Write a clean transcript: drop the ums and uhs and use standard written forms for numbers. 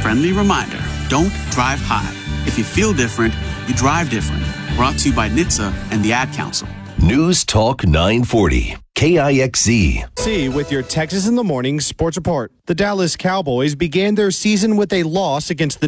Friendly reminder, don't drive high. If you feel different, you drive different. Brought to you by NHTSA and the Ad Council. News Talk 940, KIXZ. See with your Texas in the Morning sports report. The Dallas Cowboys began their season with a loss against the